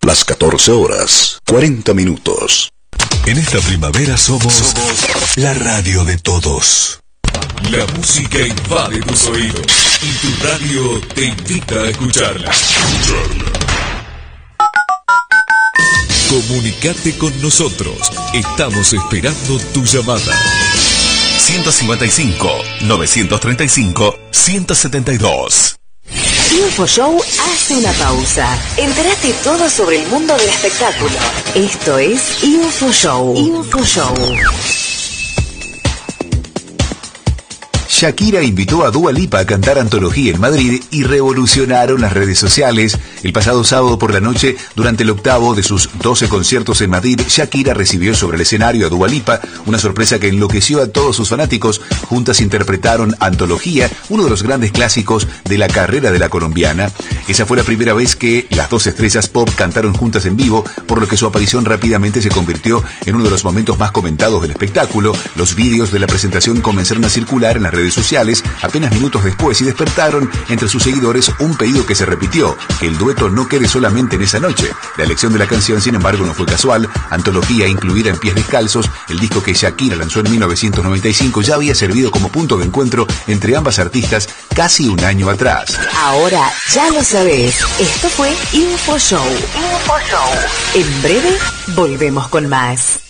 Las 14 horas, 40 minutos. En esta primavera somos la radio de todos. La música invade tus oídos y tu radio te invita a escucharla. Comunicate con nosotros. Estamos esperando tu llamada. 155-935-172. InfoShow hace una pausa. Entérate todo sobre el mundo del espectáculo. Esto es InfoShow. InfoShow. Shakira invitó a Dua Lipa a cantar Antología en Madrid y revolucionaron las redes sociales. El pasado sábado por la noche, durante el octavo de sus 12 conciertos en Madrid, Shakira recibió sobre el escenario a Dua Lipa, una sorpresa que enloqueció a todos sus fanáticos. Juntas interpretaron Antología, uno de los grandes clásicos de la carrera de la colombiana. Esa fue la primera vez que las dos estrellas pop cantaron juntas en vivo, por lo que su aparición rápidamente se convirtió en uno de los momentos más comentados del espectáculo. Los vídeos de la presentación comenzaron a circular en las redes sociales apenas minutos después y despertaron entre sus seguidores un pedido que se repitió, que el dueto no quede solamente en esa noche. La elección de la canción, sin embargo, no fue casual. Antología, incluida en Pies Descalzos, el disco que Shakira lanzó en 1995, ya había servido como punto de encuentro entre ambas artistas casi un año atrás. Ahora ya lo sabes, esto fue InfoShow. InfoShow. En breve volvemos con más.